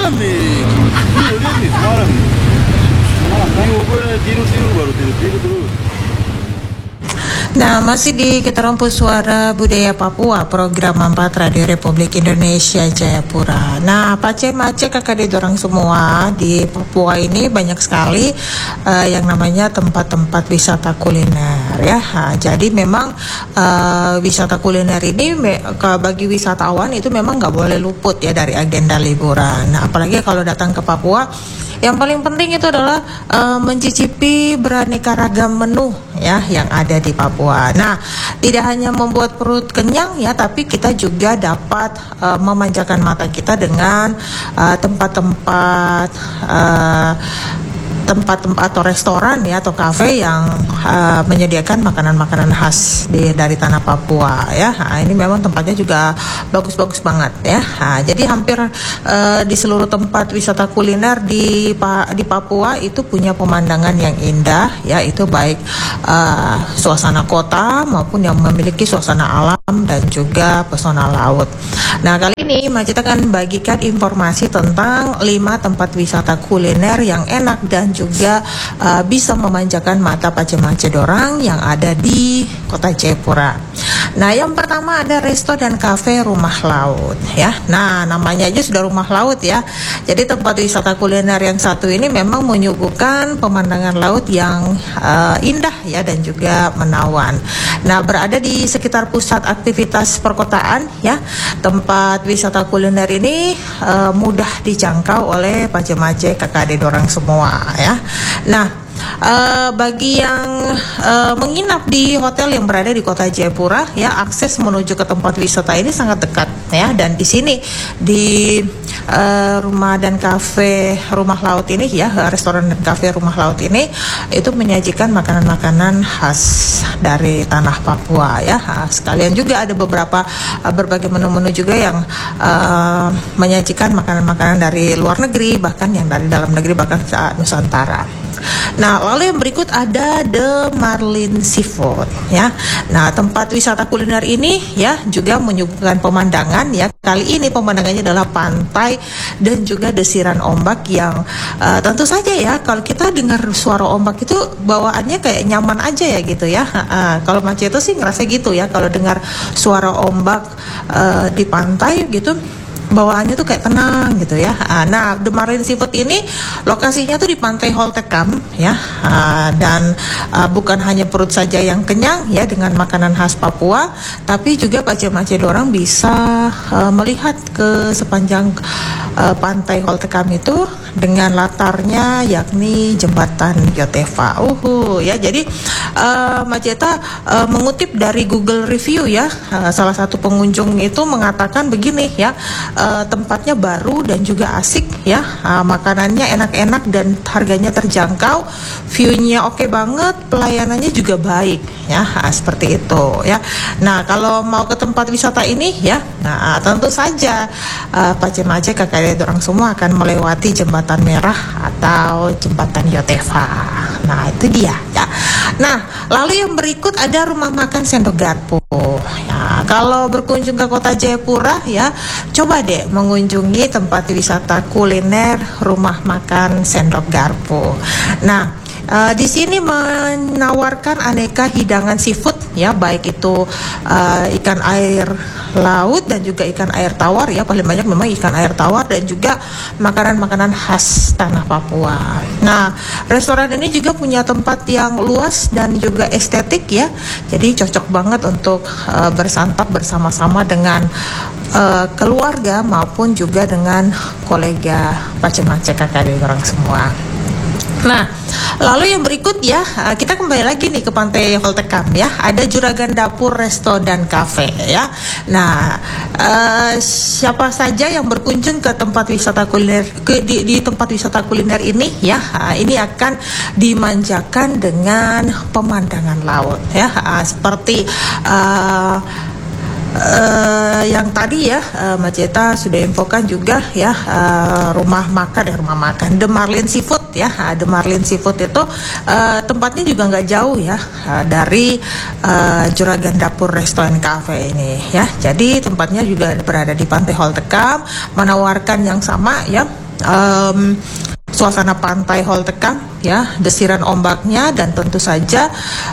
semalam nih. Lihat nih semalam. Semalam kan gue tidur baru tidur terus. Nah, masih di Kita Rumput Suara Budaya Papua, program 4 Radio Republik Indonesia Jayapura. Nah, Pace-Mace kakak dorang semua di Papua ini banyak sekali yang namanya tempat-tempat wisata kuliner ya. Nah, jadi memang wisata kuliner ini bagi wisatawan itu memang nggak boleh luput ya dari agenda liburan. Nah, apalagi kalau datang ke Papua, yang paling penting itu adalah mencicipi beraneka ragam menu ya yang ada di Papua. Nah, tidak hanya membuat perut kenyang ya, tapi kita juga dapat memanjakan mata kita dengan tempat-tempat atau restoran ya atau kafe yang menyediakan makanan-makanan khas dari tanah Papua ya. Nah, ini memang tempatnya juga bagus-bagus banget ya. Nah, jadi hampir di seluruh tempat wisata kuliner di Papua itu punya pemandangan yang indah ya, itu baik suasana kota maupun yang memiliki suasana alam dan juga pesona laut. Nah, kali ini Majid akan bagikan informasi tentang 5 tempat wisata kuliner yang enak dan juga bisa memanjakan mata Pace-Mace dorang yang ada di Kota Jayapura. Nah, yang pertama ada resto dan kafe Rumah Laut ya. Nah, namanya aja sudah rumah laut ya. Jadi tempat wisata kuliner yang satu ini memang menyuguhkan pemandangan laut yang indah ya dan juga menawan. Nah, berada di sekitar pusat aktivitas perkotaan ya. Tempat wisata kuliner ini mudah dijangkau oleh Pace-Mace kakak adik dorang semua ya. Nah, bagi yang menginap di hotel yang berada di Kota Jayapura ya, akses menuju ke tempat wisata ini sangat dekat ya. Dan di sini di rumah dan kafe Rumah Laut ini ya, restoran dan kafe Rumah Laut ini itu menyajikan makanan-makanan khas dari tanah Papua ya. Sekalian juga ada berbagai menu-menu juga yang menyajikan makanan-makanan dari luar negeri, bahkan yang dari dalam negeri, bahkan Nusantara. Nah, lalu yang berikut ada The Marlin Seafood ya. Nah, tempat wisata kuliner ini ya juga menyuguhkan pemandangan ya. Kali ini pemandangannya adalah pantai dan juga desiran ombak yang tentu saja ya, kalau kita dengar suara ombak itu bawaannya kayak nyaman aja ya gitu ya. Kalau Mace itu sih ngerasa gitu ya, kalau dengar suara ombak di pantai gitu, bawaannya tuh kayak tenang gitu ya. Nah, The Marlin Seafood ini lokasinya tuh di Pantai Holtekam ya. Dan bukan hanya perut saja yang kenyang ya dengan makanan khas Papua, tapi juga Pace-Mace dorang bisa melihat ke sepanjang Pantai Holtekam itu dengan latarnya yakni jembatan Yotefa. Ya, jadi Majeta mengutip dari Google Review ya, salah satu pengunjung itu mengatakan begini ya, tempatnya baru dan juga asik ya, makanannya enak-enak dan harganya terjangkau, view-nya oke banget, pelayanannya juga baik ya, seperti itu ya. Nah, kalau mau ke tempat wisata ini ya, nah tentu saja Pace-Mace kakak orang semua akan melewati jembatan merah atau jembatan Yotefa. Nah, itu dia ya. Nah, lalu yang berikut ada rumah makan Sendok Garpu ya. Kalau berkunjung ke Kota Jayapura ya, coba deh mengunjungi tempat wisata kuliner rumah makan Sendok Garpu. Nah, di sini menawarkan aneka hidangan seafood ya, baik itu ikan air laut dan juga ikan air tawar ya. Paling banyak memang ikan air tawar dan juga makanan-makanan khas tanah Papua. Nah, restoran ini juga punya tempat yang luas dan juga estetik ya. Jadi cocok banget untuk bersantap bersama-sama dengan keluarga maupun juga dengan kolega Pace-Mace kakak adik orang semua. Nah, lalu yang berikut ya, kita kembali lagi nih ke Pantai Holtekam ya. Ada Juragan Dapur Resto dan Cafe ya. Nah, siapa saja yang berkunjung ke tempat wisata kuliner di tempat wisata kuliner ini ya, ini akan dimanjakan dengan pemandangan laut ya, seperti yang tadi ya Majeta sudah infokan juga ya, rumah makan The Marlin Seafood ya. The Marlin Seafood itu tempatnya juga nggak jauh ya dari Juragan Dapur Restoran Cafe ini ya. Jadi tempatnya juga berada di Pantai Holtekam, menawarkan yang sama ya, suasana pantai Holtekam ya, desiran ombaknya, dan tentu saja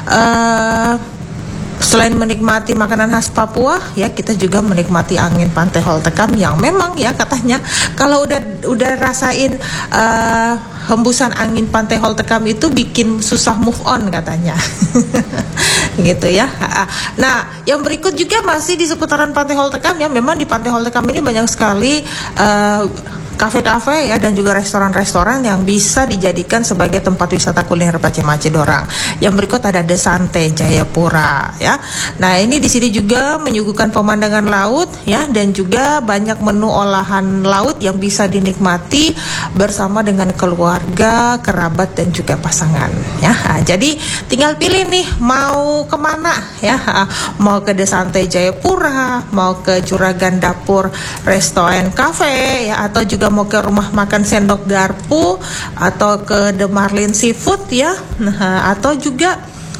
selain menikmati makanan khas Papua ya, kita juga menikmati angin pantai Holtekam yang memang ya katanya kalau udah rasain hembusan angin pantai Holtekam itu bikin susah move on katanya. Gitu ya. Nah, yang berikut juga masih di seputaran pantai Holtekam ya. Memang di pantai Holtekam ini banyak sekali kafe-kafe ya, dan juga restoran-restoran yang bisa dijadikan sebagai tempat wisata kuliner Pace-Mace Dorang. Yang berikut ada Desante Jayapura ya. Nah, ini di sini juga menyuguhkan pemandangan laut ya, dan juga banyak menu olahan laut yang bisa dinikmati bersama dengan keluarga, kerabat, dan juga pasangan ya. Nah, jadi tinggal pilih nih mau kemana ya. Mau ke Desante Jayapura, mau ke Juragan Dapur Resto and Cafe ya, atau juga mau ke rumah makan Sendok Garpu, atau ke The Marlin Seafood ya. Nah, atau juga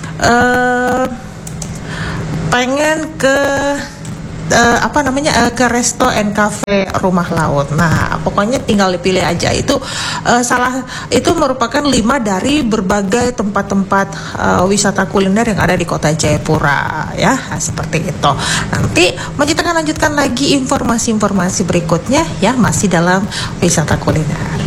pengen ke ke Resto and Cafe Rumah Laut. Nah, pokoknya tinggal dipilih aja. Itu itu merupakan 5 dari berbagai tempat-tempat wisata kuliner yang ada di Kota Jayapura ya. Nah, seperti itu. Nanti Majid akan lanjutkan lagi informasi-informasi berikutnya ya, masih dalam wisata kuliner.